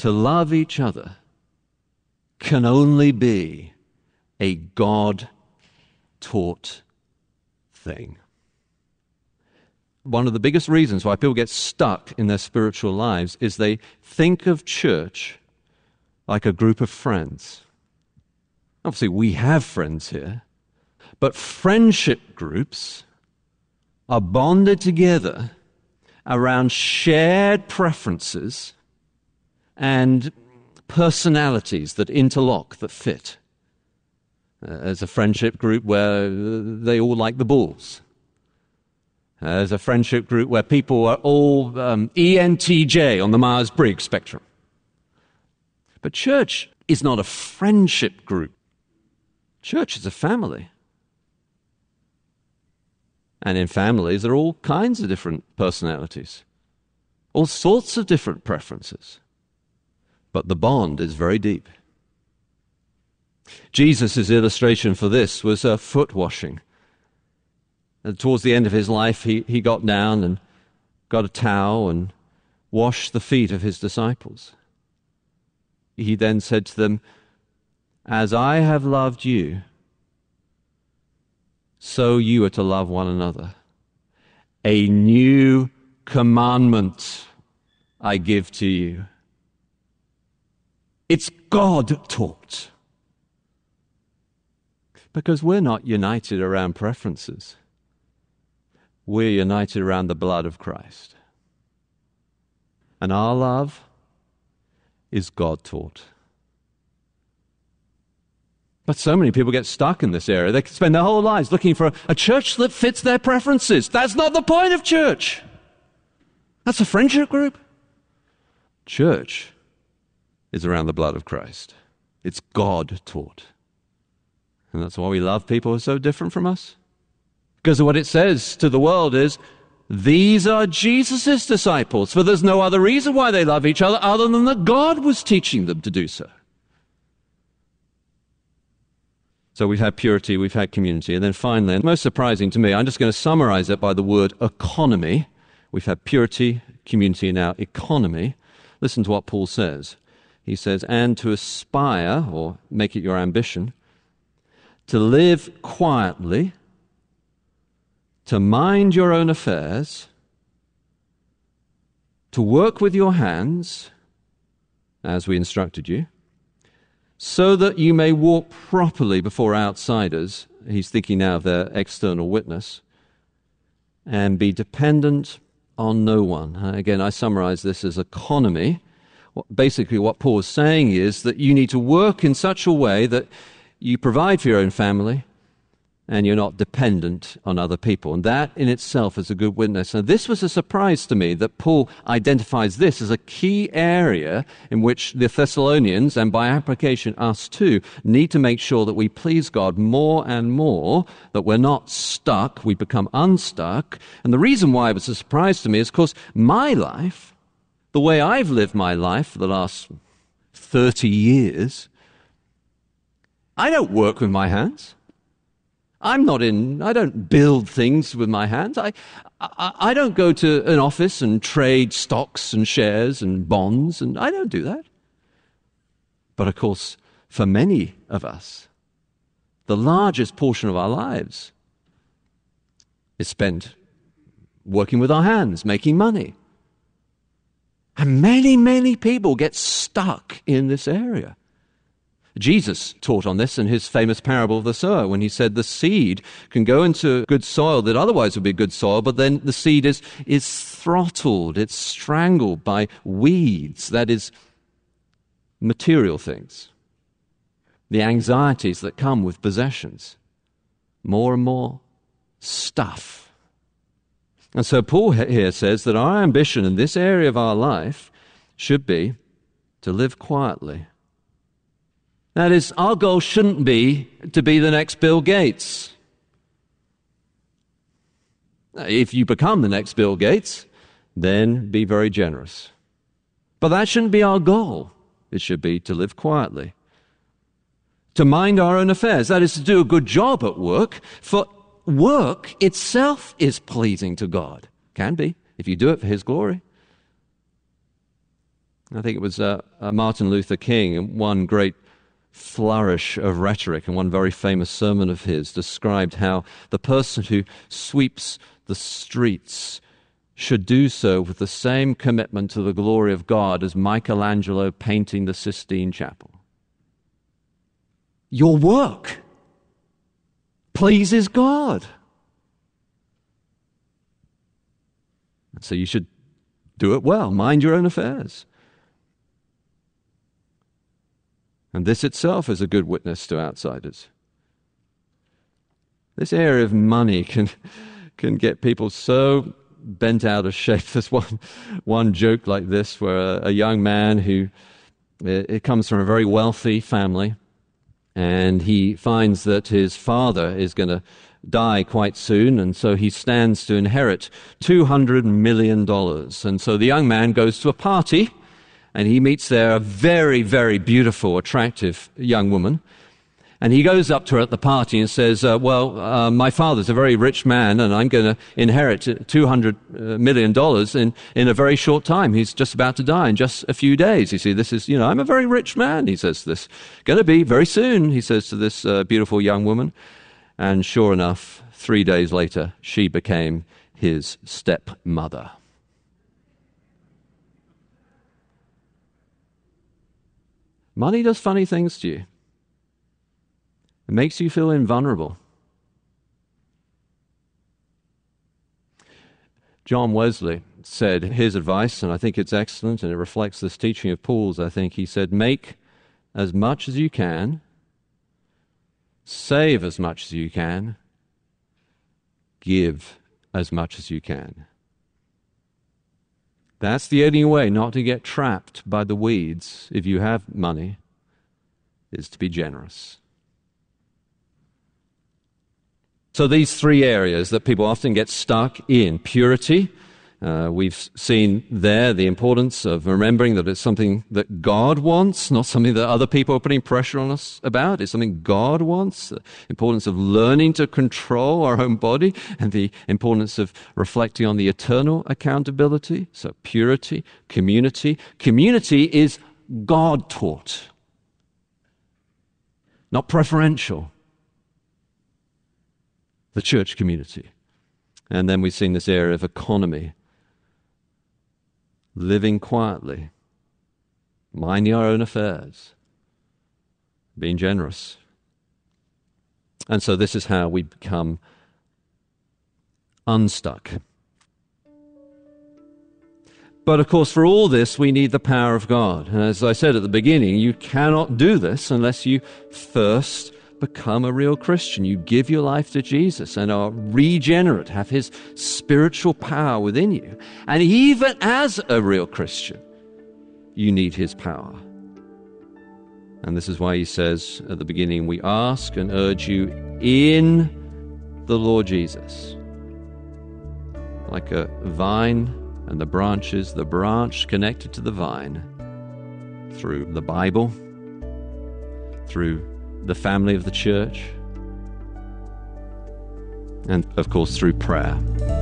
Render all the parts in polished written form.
to love each other can only be a God-taught thing. One of the biggest reasons why people get stuck in their spiritual lives is they think of church like a group of friends. Obviously, we have friends here, but friendship groups are bonded together around shared preferences and personalities that interlock, that fit. There's a friendship group where they all like the Bulls. There's a friendship group where people are all ENTJ on the Myers-Briggs spectrum. But church is not a friendship group. Church is a family. And in families, there are all kinds of different personalities, all sorts of different preferences. But the bond is very deep. Jesus' illustration for this was foot washing. And towards the end of his life, he got down and got a towel and washed the feet of his disciples. He then said to them, "As I have loved you, so you are to love one another. A new commandment I give to you." It's God-taught. Because we're not united around preferences. We're united around the blood of Christ. And our love is God-taught. But so many people get stuck in this area. They spend their whole lives looking for a church that fits their preferences. That's not the point of church. That's a friendship group. Church is around the blood of Christ. It's God-taught. And that's why we love people who are so different from us. Because of what it says to the world is, these are Jesus' disciples, for there's no other reason why they love each other other than that God was teaching them to do so. So we've had purity, we've had community, and then finally, and most surprising to me, I'm just going to summarize it by the word economy. We've had purity, community, and now economy. Listen to what Paul says. He says, and to aspire, or make it your ambition, to live quietly, to mind your own affairs, to work with your hands, as we instructed you, so that you may walk properly before outsiders. He's thinking now of their external witness, and be dependent on no one. Again, I summarize this as economy. Basically, what Paul is saying is that you need to work in such a way that you provide for your own family, and you're not dependent on other people. And that in itself is a good witness. Now, this was a surprise to me that Paul identifies this as a key area in which the Thessalonians, and by application us too, need to make sure that we please God more and more, that we're not stuck, we become unstuck. And the reason why it was a surprise to me is, of course, my life, the way I've lived my life for the last 30 years, I don't work with my hands. I don't build things with my hands. I don't go to an office and trade stocks and shares and bonds, and I don't do that. But of course, for many of us, the largest portion of our lives is spent working with our hands, making money. And many, many people get stuck in this area. Jesus taught on this in his famous parable of the sower when he said the seed can go into good soil that otherwise would be good soil, but then the seed is throttled, it's strangled by weeds, that is, material things. The anxieties that come with possessions. More and more stuff. And so Paul here says that our ambition in this area of our life should be to live quietly. That is, our goal shouldn't be to be the next Bill Gates. If you become the next Bill Gates, then be very generous. But that shouldn't be our goal. It should be to live quietly. To mind our own affairs, that is to do a good job at work, for work itself is pleasing to God. Can be, if you do it for His glory. I think it was Martin Luther King, in one great flourish of rhetoric and one very famous sermon of his described how the person who sweeps the streets should do so with the same commitment to the glory of God as Michelangelo painting the Sistine Chapel. Your work pleases God. And so you should do it well, mind your own affairs. And this itself is a good witness to outsiders. This area of money can get people so bent out of shape. There's one joke like this where a young man who it comes from a very wealthy family, and he finds that his father is going to die quite soon, and so he stands to inherit $200 million. And so the young man goes to a party, and he meets there a very, very beautiful, attractive young woman. And he goes up to her at the party and says, my father's a very rich man, and I'm going to inherit $200 million in a very short time. He's just about to die in just a few days. You see, this is, I'm a very rich man, he says this. Going to be very soon, he says to this beautiful young woman. And sure enough, 3 days later, she became his stepmother. Money does funny things to you. It makes you feel invulnerable. John Wesley said his advice, and I think it's excellent, and it reflects this teaching of Paul's, I think. He said, make as much as you can, save as much as you can, give as much as you can. That's the only way not to get trapped by the weeds, if you have money, is to be generous. So these three areas that people often get stuck in: purity. We've seen there the importance of remembering that it's something that God wants, not something that other people are putting pressure on us about. It's something God wants. The importance of learning to control our own body, and the importance of reflecting on the eternal accountability. So purity, community. Community is God-taught, not preferential. The church community. And then we've seen this area of economy. Living quietly, minding our own affairs, being generous. And so this is how we become unstuck. But of course, for all this, we need the power of God. And as I said at the beginning, you cannot do this unless you first become a real Christian. You give your life to Jesus and are regenerate, have his spiritual power within you. And even as a real Christian, you need his power. And this is why he says at the beginning, we ask and urge you in the Lord Jesus. Like a vine and the branch connected to the vine through the Bible, through the family of the church, and of course through prayer.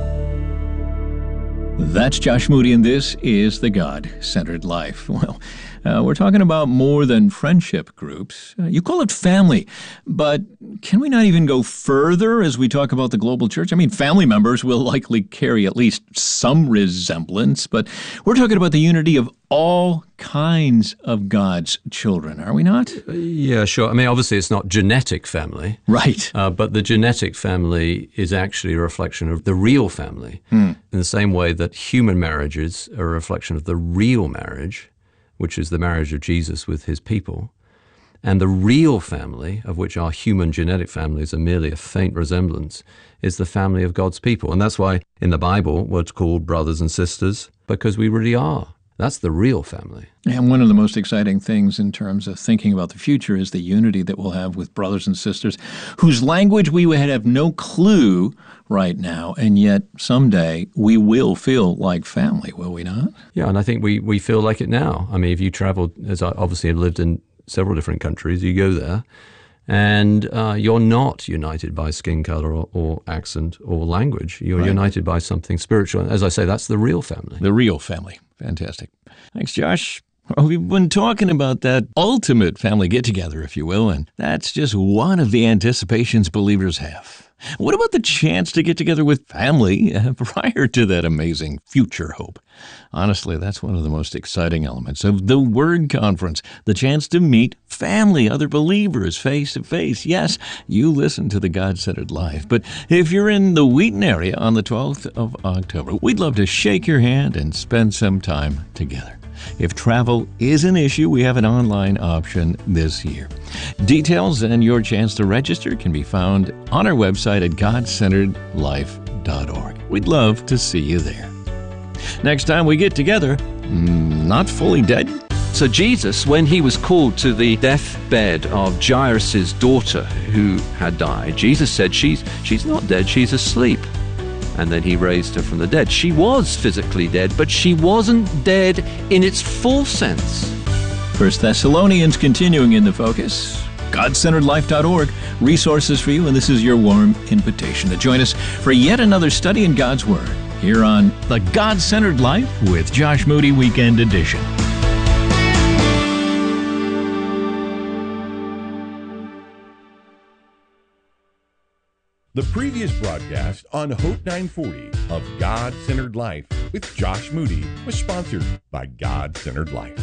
That's Josh Moody, and this is The God-Centered Life. Well, we're talking about more than friendship groups. You call it family, but can we not even go further as we talk about the global church? I mean, family members will likely carry at least some resemblance, but we're talking about the unity of all kinds of God's children, are we not? Yeah, sure. I mean, obviously it's not genetic family. Right. But the genetic family is actually a reflection of the real family. In the same way that human marriages are a reflection of the real marriage, which is the marriage of Jesus with his people. And the real family, of which our human genetic families are merely a faint resemblance, is the family of God's people. And that's why in the Bible we're called brothers and sisters, because we really are. That's the real family. And one of the most exciting things in terms of thinking about the future is the unity that we'll have with brothers and sisters whose language we would have no clue right now, and yet someday we will feel like family, will we not? Yeah, and I think we feel like it now. I mean, if you traveled, as I obviously have lived in several different countries, you go there, and you're not united by skin color or accent or language. You're united by something spiritual. As I say, that's the real family. The real family. Fantastic. Thanks, Josh. Well, we've been talking about that ultimate family get-together, if you will, and that's just one of the anticipations believers have. What about the chance to get together with family prior to that amazing future hope? Honestly, that's one of the most exciting elements of the Word Conference, the chance to meet family, other believers, face to face. Yes, you listen to the God-Centered Life, but if you're in the Wheaton area on the 12th of October, we'd love to shake your hand and spend some time together. If travel is an issue, we have an online option this year. Details and your chance to register can be found on our website at godcenteredlife.org. We'd love to see you there. Next time we get together, not fully dead. So Jesus, when he was called to the deathbed of Jairus' daughter who had died, Jesus said, she's not dead, she's asleep. And then he raised her from the dead. She was physically dead, but she wasn't dead in its full sense. 1 Thessalonians continuing in the focus. GodCenteredLife.org, resources for you, and this is your warm invitation to join us for yet another study in God's Word here on The God-Centered Life with Josh Moody Weekend Edition. The previous broadcast on Hope 940 of God-Centered Life with Josh Moody was sponsored by God-Centered Life.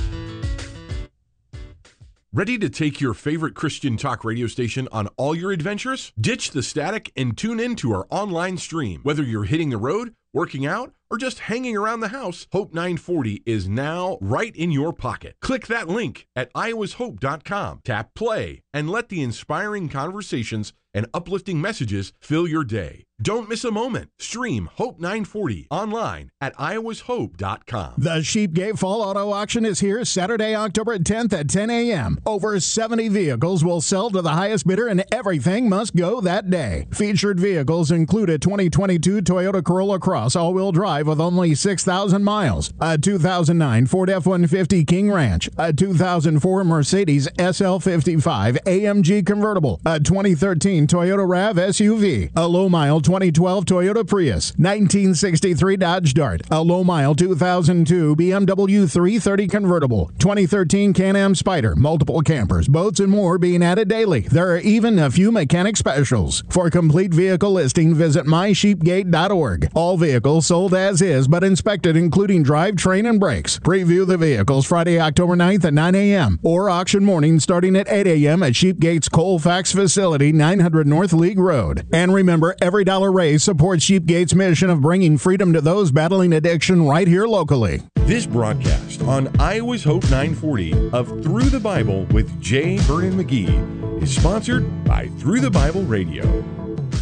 Ready to take your favorite Christian talk radio station on all your adventures? Ditch the static and tune in to our online stream. Whether you're hitting the road, working out, or just hanging around the house, Hope 940 is now right in your pocket. Click that link at iowashope.com, tap play, and let the inspiring conversations and uplifting messages fill your day. Don't miss a moment. Stream Hope 940 online at iowashope.com. The Sheepgate Fall Auto Auction is here Saturday, October 10th at 10 a.m. Over 70 vehicles will sell to the highest bidder, and everything must go that day. Featured vehicles include a 2022 Toyota Corolla Cross all-wheel drive with only 6,000 miles, a 2009 Ford F-150 King Ranch, a 2004 Mercedes SL55 AMG convertible, a 2013 Toyota RAV SUV, a low-mile 2012 Toyota Prius, 1963 Dodge Dart, a low-mile 2002 BMW 330 convertible, 2013 Can-Am Spyder, multiple campers, boats, and more being added daily. There are even a few mechanic specials. For complete vehicle listing, visit mysheepgate.org. All vehicles sold as is, but inspected including drivetrain and brakes. Preview the vehicles Friday, October 9th at 9 a.m. or auction morning starting at 8 a.m. at Sheepgate's Colfax facility, 900 North League Road. And remember, every dollar raised supports Sheepgate's mission of bringing freedom to those battling addiction right here locally. This broadcast on Iowa's Hope 940 of Through the Bible with J. Vernon McGee is sponsored by Through the Bible Radio.